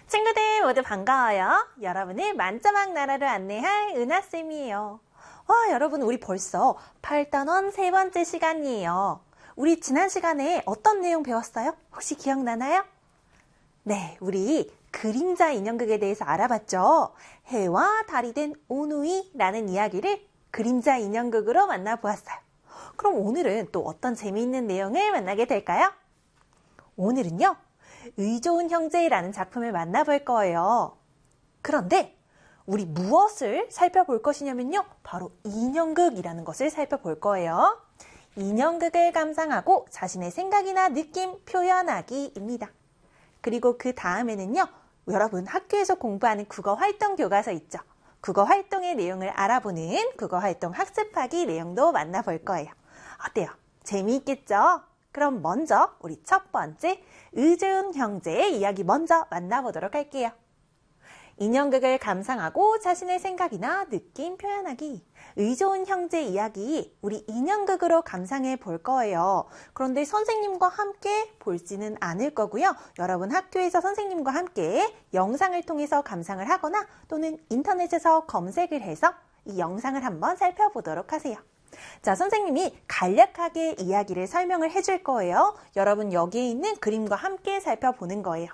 친구들 모두 반가워요. 여러분을 만짜막 나라로 안내할 은하쌤이에요. 와, 여러분 우리 벌써 8단원 세 번째 시간이에요. 우리 지난 시간에 어떤 내용 배웠어요? 혹시 기억나나요? 네, 우리 그림자 인형극에 대해서 알아봤죠. 해와 달이 된 오누이라는 이야기를 그림자 인형극으로 만나보았어요. 그럼 오늘은 또 어떤 재미있는 내용을 만나게 될까요? 오늘은요, 의좋은 형제라는 작품을 만나볼 거예요. 그런데 우리 무엇을 살펴볼 것이냐면요, 바로 인형극이라는 것을 살펴볼 거예요. 인형극을 감상하고 자신의 생각이나 느낌 표현하기입니다. 그리고 그 다음에는요, 여러분 학교에서 공부하는 국어활동 교과서 있죠. 국어활동의 내용을 알아보는 국어활동 학습하기 내용도 만나볼 거예요. 어때요? 재미있겠죠? 그럼 먼저 우리 첫 번째 의좋은 형제의 이야기 먼저 만나보도록 할게요. 인형극을 감상하고 자신의 생각이나 느낌 표현하기. 의좋은 형제 이야기 우리 인형극으로 감상해 볼 거예요. 그런데 선생님과 함께 볼지는 않을 거고요. 여러분 학교에서 선생님과 함께 영상을 통해서 감상을 하거나 또는 인터넷에서 검색을 해서 이 영상을 한번 살펴보도록 하세요. 자, 선생님이 간략하게 이야기를 설명을 해줄 거예요. 여러분 여기에 있는 그림과 함께 살펴보는 거예요.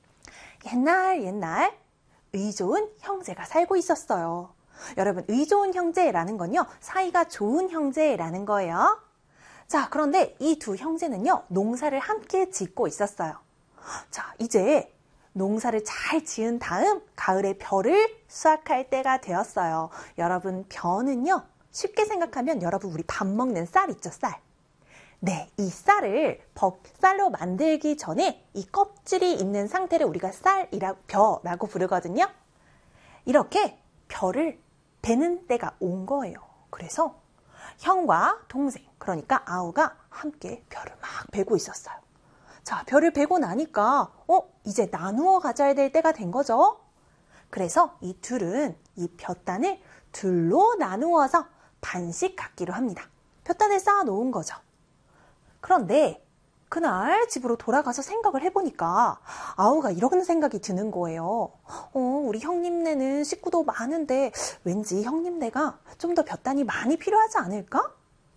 옛날 의좋은 형제가 살고 있었어요. 여러분 의좋은 형제라는 건요, 사이가 좋은 형제라는 거예요. 자, 그런데 이 두 형제는요, 농사를 함께 짓고 있었어요. 자, 이제 농사를 잘 지은 다음 가을에 벼를 수확할 때가 되었어요. 여러분 벼는요, 쉽게 생각하면 여러분 우리 밥 먹는 쌀 있죠, 쌀. 네, 이 쌀을 쌀로 만들기 전에 이 껍질이 있는 상태를 우리가 벼라고 부르거든요. 이렇게 벼를 베는 때가 온 거예요. 그래서 형과 동생, 그러니까 아우가 함께 벼를 막 베고 있었어요. 자, 벼를 베고 나니까 이제 나누어 가져야 될 때가 된 거죠. 그래서 이 둘은 이 벼단을 둘로 나누어서 반씩 갖기로 합니다. 벼단을 쌓아 놓은 거죠. 그런데 그날 집으로 돌아가서 생각을 해보니까 아우가 이런 생각이 드는 거예요. 우리 형님네는 식구도 많은데 왠지 형님네가 좀 더 벼단이 많이 필요하지 않을까?